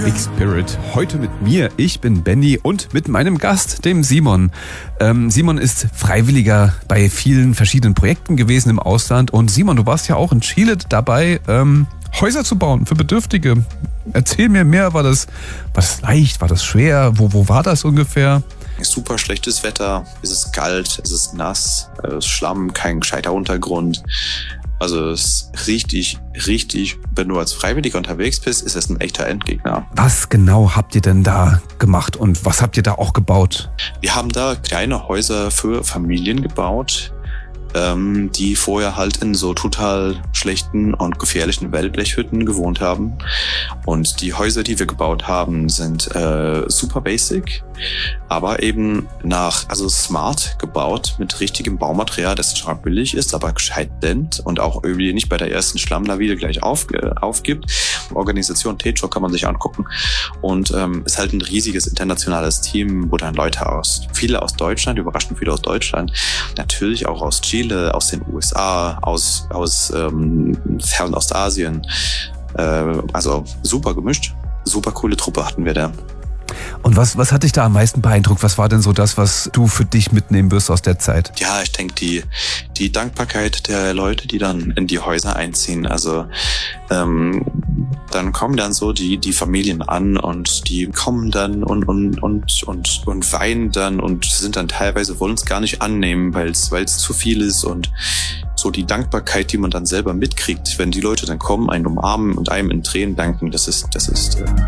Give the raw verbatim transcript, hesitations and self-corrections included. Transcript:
X-Spirit. Heute mit mir, ich bin Benny und mit meinem Gast, dem Simon. Ähm, Simon ist Freiwilliger bei vielen verschiedenen Projekten gewesen im Ausland. Und Simon, du warst ja auch in Chile dabei, ähm, Häuser zu bauen für Bedürftige. Erzähl mir mehr, war das, war das leicht, war das schwer? Wo, wo war das ungefähr? Super schlechtes Wetter, es ist kalt, es ist nass, es ist Schlamm, kein gescheiter Untergrund. Also es ist richtig, richtig, wenn du als Freiwilliger unterwegs bist, ist es ein echter Endgegner. Was genau habt ihr denn da gemacht und was habt ihr da auch gebaut? Wir haben da kleine Häuser für Familien gebaut, ähm, die vorher halt in so total schlechten und gefährlichen Wellblechhütten gewohnt haben. Und die Häuser, die wir gebaut haben, sind äh, super basic, aber eben nach, also smart gebaut, mit richtigem Baumaterial, das zwar billig ist, aber gescheit dämmt und auch irgendwie nicht bei der ersten Schlammlawine gleich auf, äh, aufgibt. Organisation Techo kann man sich angucken. Und ähm, ist halt ein riesiges internationales Team, wo dann Leute aus, viele aus Deutschland, überraschend viele aus Deutschland, natürlich auch aus Chile, aus den U S A, aus, aus ähm, Fernostasien, äh, also super gemischt, super coole Truppe hatten wir da. Und was, was hat dich da am meisten beeindruckt? Was war denn so das, was du für dich mitnehmen wirst aus der Zeit? Ja, ich denke, die, die Dankbarkeit der Leute, die dann in die Häuser einziehen. Also ähm, dann kommen dann so die, die Familien an und die kommen dann und, und, und, und, und weinen dann und sind dann teilweise, wollen es gar nicht annehmen, weil es weil es zu viel ist. Und so die Dankbarkeit, die man dann selber mitkriegt, wenn die Leute dann kommen, einen umarmen und einem in Tränen danken, das ist, das ist